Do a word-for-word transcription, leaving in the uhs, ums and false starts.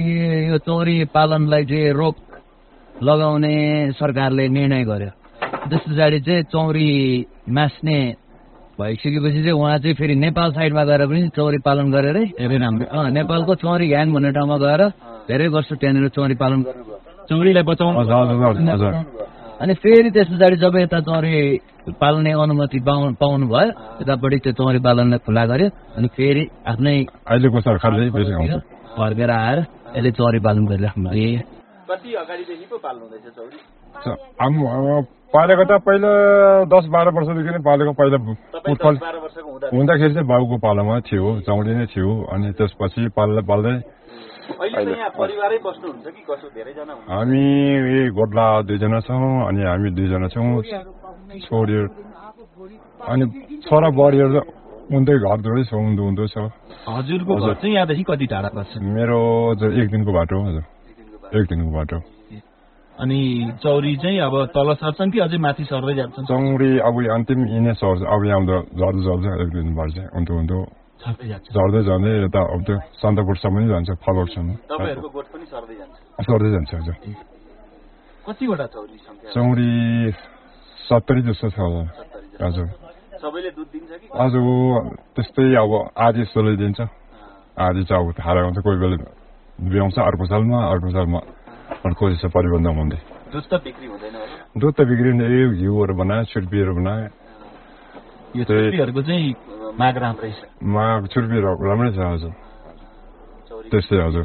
यो चौरी पालनलाई चाहिँ रोक लगाउने सरकारले निर्णय गर्यो। त्यस पछाडि चाहिँ चौरी मास्ने भइसकेपछि चाहिँ उहाँ चाहिँ फेरि नेपाल साइडमा गएर पनि चौरी पालन गरेरै धेरै राम्रो नेपालको चौरी घ्यान भन्ने ठाउँमा गएर धेरै वर्ष त्यहाँनिर चौरी पालन गर्नुभयो, चौरीलाई बचाउनु। अनि फेरि त्यस पछाडि जब यता चौरी पाल्ने अनुमति पाउनु पाउनु भयो यतापट्टि त्यो चौरी पालनलाई खुला गर्यो। अनि फेरि आफ्नै अहिलेको सरकारले फर्केर आएर यसले चौरी पालन गरिराख्नु भयो। कति अगाडिदेखि पो पाल्नु हुँदैछ चौरी? पालेको त पहिला दस बाह्र वर्षदेखि नै पालेको। पहिला हुँदाखेरि चाहिँ बाबुको पालोमा थियो, चौडी नै थियो। अनि त्यसपछि पाल्दै पाल्दै हामी गोडला दुईजना छौँ अनि हामी दुईजना छौँ छोरीहरू अनि छोरा बुहारीहरू उन्तै घर जोडै छ, उन्दो उन्दो छ। हजुरको घर चाहिँ यहाँदेखि कति टाढा पर्छ? मेरो एक दिनको बाटो हो हजुर, एक दिनको बाटो। अनि चौरी चाहिँ अब तल सर्छन् कि अझै माथि सर्दै जान्छन्? चौरी अब अन्तिम यिनै सर्छ, अब यहाँ झर्दै झर्छ एक दिन भएर चाहिँ उन्दो उन्दो झर्दै झर्दै यता अब त्यो सन्दकपुरसम्म नै जान्छ, फलकसम्म सर्दै जान्छ हजुर। कतिवटा चौरी चौरी सत्तरी जस्तो छ हजुर। हजुर त्यस्तै अब आधी सोलै दिन्छ, आधी चाहिँ अब थाहा हुन्छ। कोही बेला ब्याउँछ अर्को सालमा, अर्को सालमा कोही छ परिबन्ध हुँदै। दुध त बिक्री हुँदैन? दुध त बिक्री हुँदैन, यो घिउहरू बनायो, छुर्पीहरू बनायो। यो छुर्पीहरूको चाहिँ माग राम्रै छ? माग छुर्पीहरू राम्रै छ हजुर, त्यस्तै हजुर।